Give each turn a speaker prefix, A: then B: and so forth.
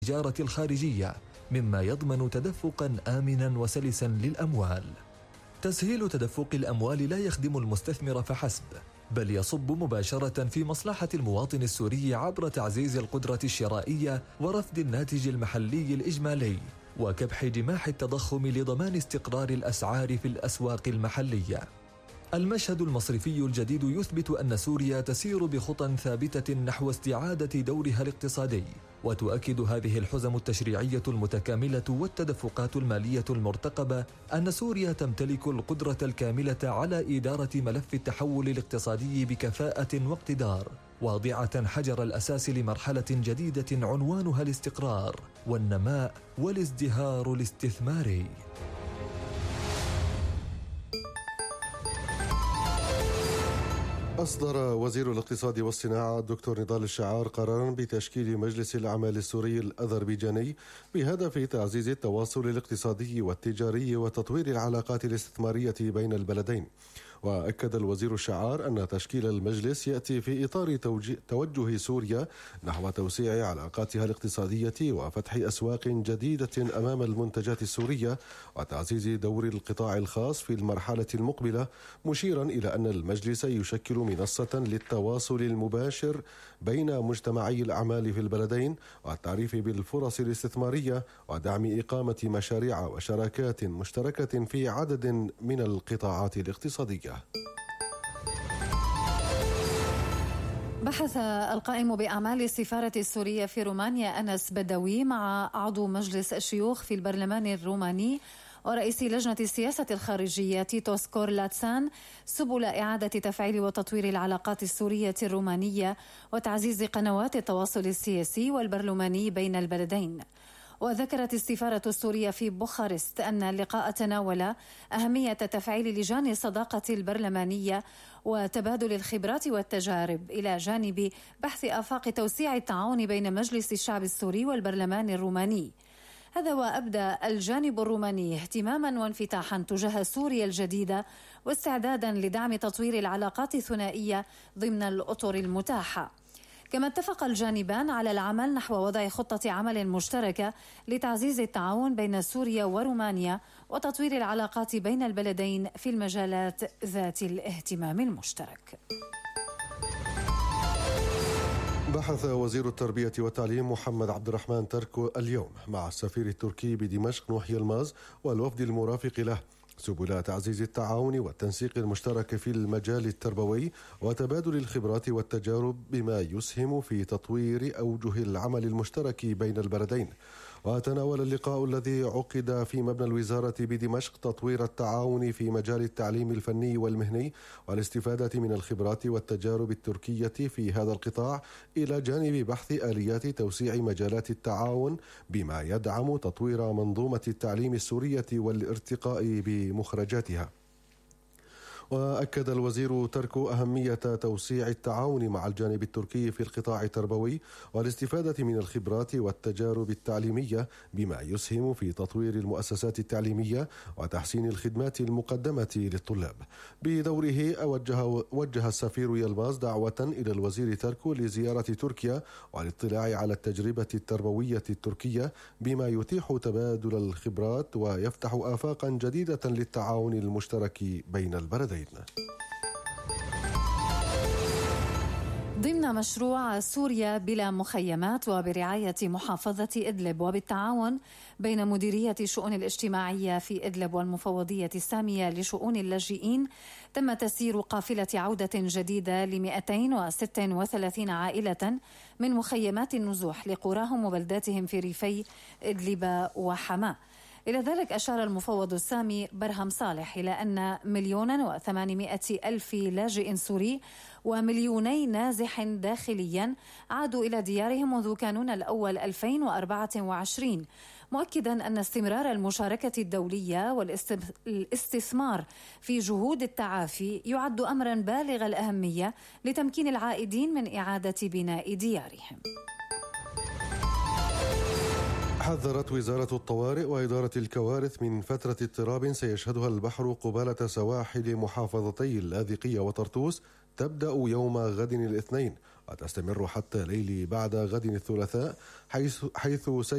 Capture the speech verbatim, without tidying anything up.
A: التجارة الخارجية، مما يضمن تدفقا آمنا وسلسا للأموال. تسهيل تدفق الأموال لا يخدم المستثمر فحسب، بل يصب مباشرة في مصلحة المواطن السوري عبر تعزيز القدرة الشرائية ورفد الناتج المحلي الإجمالي وكبح جماح التضخم لضمان استقرار الأسعار في الأسواق المحلية. المشهد المصرفي الجديد يثبت أن سوريا تسير بخطى ثابتة نحو استعادة دورها الاقتصادي، وتؤكد هذه الحزم التشريعية المتكاملة والتدفقات المالية المرتقبة أن سوريا تمتلك القدرة الكاملة على إدارة ملف التحول الاقتصادي بكفاءة واقتدار، واضعة حجر الأساس لمرحلة جديدة عنوانها الاستقرار والنماء والازدهار الاستثماري.
B: أصدر وزير الاقتصاد والصناعة الدكتور نضال الشعار قرارا بتشكيل مجلس الأعمال السوري الأذربيجاني بهدف تعزيز التواصل الاقتصادي والتجاري وتطوير العلاقات الاستثمارية بين البلدين. وأكد الوزير الشعار أن تشكيل المجلس يأتي في إطار توجه سوريا نحو توسيع علاقاتها الاقتصادية وفتح أسواق جديدة أمام المنتجات السورية وتعزيز دور القطاع الخاص في المرحلة المقبلة، مشيرا إلى أن المجلس يشكل منصة للتواصل المباشر بين مجتمعي الأعمال في البلدين والتعريف بالفرص الاستثمارية ودعم إقامة مشاريع وشراكات مشتركة في عدد من القطاعات الاقتصادية.
C: بحث القائم بأعمال السفارة السورية في رومانيا أنس بدوي مع عضو مجلس الشيوخ في البرلمان الروماني ورئيس لجنة السياسة الخارجية تيتوس كورلاتسان سبل إعادة تفعيل وتطوير العلاقات السورية الرومانية وتعزيز قنوات التواصل السياسي والبرلماني بين البلدين. وذكرت السفارة السورية في بوخارست أن اللقاء تناول أهمية تفعيل لجان الصداقة البرلمانية وتبادل الخبرات والتجارب إلى جانب بحث آفاق توسيع التعاون بين مجلس الشعب السوري والبرلمان الروماني. هذا وأبدى الجانب الروماني اهتماما وانفتاحا تجاه سوريا الجديدة واستعدادا لدعم تطوير العلاقات الثنائية ضمن الأطر المتاحة. كما اتفق الجانبان على العمل نحو وضع خطة عمل مشتركة لتعزيز التعاون بين سوريا ورومانيا وتطوير العلاقات بين البلدين في المجالات ذات الاهتمام المشترك.
B: بحث وزير التربية والتعليم محمد عبد الرحمن تركو اليوم مع السفير التركي بدمشق نوح يلماز والوفد المرافق له سبل تعزيز التعاون والتنسيق المشترك في المجال التربوي وتبادل الخبرات والتجارب بما يسهم في تطوير أوجه العمل المشترك بين البلدين. وتناول اللقاء الذي عقد في مبنى الوزارة بدمشق تطوير التعاون في مجال التعليم الفني والمهني والاستفادة من الخبرات والتجارب التركية في هذا القطاع، إلى جانب بحث آليات توسيع مجالات التعاون بما يدعم تطوير منظومة التعليم السورية والارتقاء بمخرجاتها. وأكد الوزير تركو أهمية توسيع التعاون مع الجانب التركي في القطاع التربوي والاستفادة من الخبرات والتجارب التعليمية بما يسهم في تطوير المؤسسات التعليمية وتحسين الخدمات المقدمة للطلاب. بدوره أوجه وجه السفير يلماز دعوة إلى الوزير تركو لزيارة تركيا والاطلاع على التجربة التربوية التركية بما يتيح تبادل الخبرات ويفتح آفاقا جديدة للتعاون المشترك بين البلدين.
C: ضمن مشروع سوريا بلا مخيمات وبرعاية محافظة إدلب وبالتعاون بين مديرية الشؤون الاجتماعية في إدلب والمفوضية السامية لشؤون اللاجئين، تم تسيير قافلة عودة جديدة ل مئتين وستة وثلاثين عائلة من مخيمات النزوح لقراهم وبلداتهم في ريفي إدلب وحماة. إلى ذلك أشار المفوض السامي برهم صالح إلى أن مليونا وثمانمائة ألف لاجئ سوري ومليوني نازح داخليا عادوا إلى ديارهم منذ كانون الأول ألفين وأربعة وعشرين، مؤكدا أن استمرار المشاركة الدولية والاستثمار في جهود التعافي يعد أمرا بالغ الأهمية لتمكين العائدين من إعادة بناء ديارهم.
B: حذرت وزارة الطوارئ وإدارة الكوارث من فترة اضطراب سيشهدها البحر قبالة سواحل محافظتي اللاذقية وطرطوس تبدأ يوم غد الاثنين وتستمر حتى ليل بعد غد الثلاثاء، حيث حيث